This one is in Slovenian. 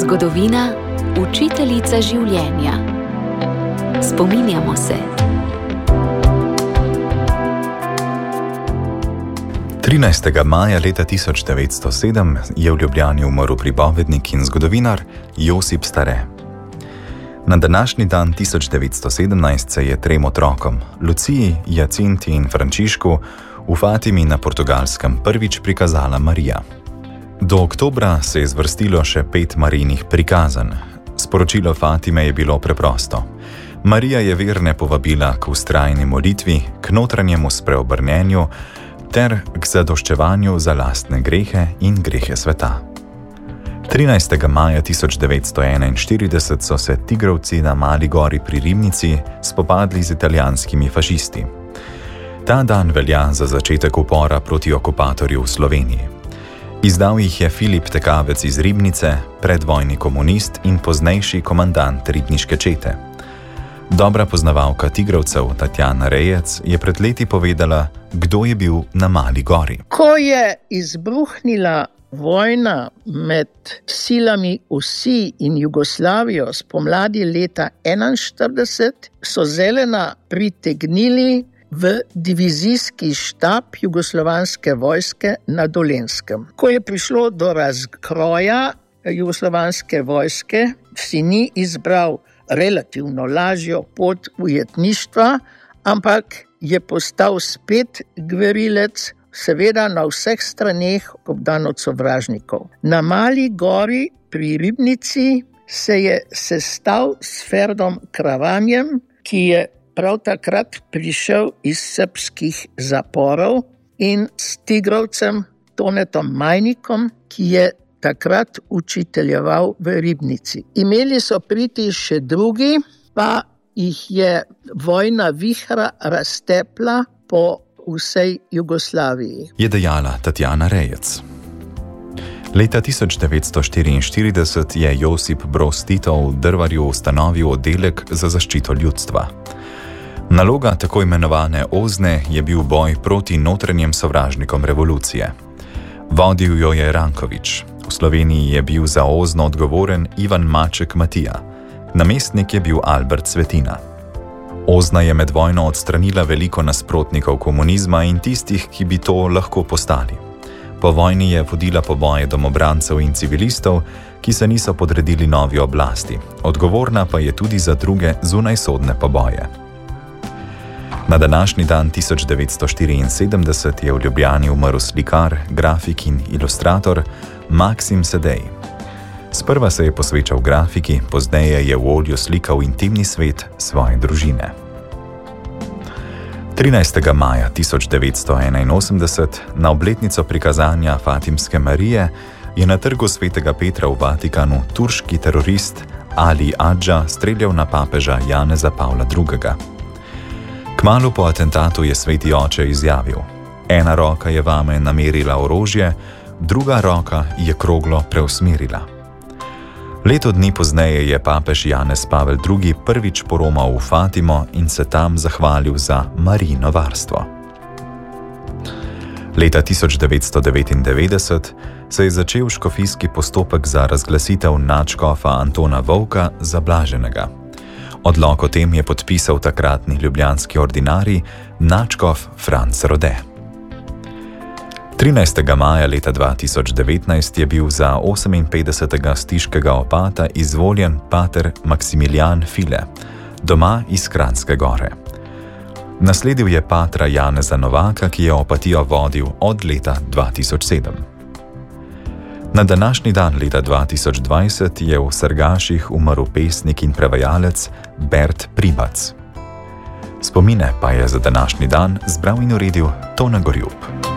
Zgodovina, učiteljica življenja. Spominjamo se. 13. maja leta 1907 je v Ljubljani umrl pripovednik in zgodovinar Josip Stare. Na današnji dan 1917 se je trem otrokom, Luciji, Jacinti in Frančišku, v Fatimi na Portugalskem prvič prikazala Marija. Do oktobra se je zvrstilo še 5 Marijinih prikazanj. Sporočilo Fatime je bilo preprosto. Marija je verne povabila k vztrajni molitvi, k notranjemu spreobrnenju ter k zadoščevanju za lastne grehe in grehe sveta. 13. maja 1941 so se tigrovci na Mali gori pri Ribnici spopadli z italijanskimi fašisti. Ta dan velja za začetek upora proti okupatorju v Sloveniji. Izdal jih je Filip Tekavec iz Ribnice, predvojni komunist in poznejši komandant ribniške čete. Dobra poznavalka tigrovcev Tatjana Rejec je pred leti povedala, kdo je bil na Mali gori. Ko je izbruhnila vojna med silami Usi in Jugoslavijo spomladi leta 1941, so Zelena pritegnili v divizijski štab jugoslovanske vojske na Dolenjskem. Ko je prišlo do razkroja jugoslovanske vojske, si ni izbral relativno lažjo pot ujetništva, ampak je postal spet gverilec, seveda na vseh straneh obdan od sovražnikov. Na Mali gori pri Ribnici se je sestal s Ferdom Kravanjem, ki je prav takrat prišel iz srbskih zaporov, in s tigrovcem Tonetom Majnikom, ki je takrat učiteljeval v Ribnici. Imeli so priti še drugi, pa jih je vojna vihra raztepla po vsej Jugoslaviji. Je dejala Tatjana Rejec. Leta 1944 je Josip Broz Tito v Drvarju ustanovil oddelek za zaščito ljudstva. Naloga tako imenovane Ozne je bil boj proti notranjem sovražnikom revolucije. Vodil jo je Ranković. V Sloveniji je bil za Ozno odgovoren Ivan Maček Matija. Namestnik je bil Albert Svetina. Ozna je med vojno odstranila veliko nasprotnikov komunizma in tistih, ki bi to lahko postali. Po vojni je vodila poboje domobrancev in civilistov, ki se niso podredili novi oblasti. Odgovorna pa je tudi za druge zunajsodne poboje. Na današnji dan 1974 je v Ljubljani umrl slikar, grafik in ilustrator Maksim Sedej. Sprva se je posvečal grafiki, pozneje je v olju slikal intimni svet svoje družine. 13. maja 1981, na obletnico prikazanja Fatimske Marije, je na trgu Svetega Petra v Vatikanu turški terorist Ali Adža streljal na papeža Janeza Pavla II. Kmalu po atentatu je sveti oče izjavil: "Ena roka je vame namerila orožje, druga roka je kroglo preusmerila." Leto dni pozneje je papež Janez Pavel II. Prvič poromal v Fatimo in se tam zahvalil za Marijino varstvo. Leta 1999 se je začel škofijski postopek za razglasitev nadškofa Antona Vovka za blaženega. Odlok o tem je podpisal takratni ljubljanski ordinarij nadškof Franc Rode. 13. maja leta 2019 je bil za 58. stiškega opata izvoljen pater Maksimilijan File, doma iz Kranjske Gore. Nasledil je patra Janeza Novaka, ki je opatijo vodil od leta 2007. Na današnji dan leta 2020 je v Srgaših umrl pesnik in prevajalec Bert Pribac. Spomine pa je za današnji dan zbral in uredil Tone Gorjup.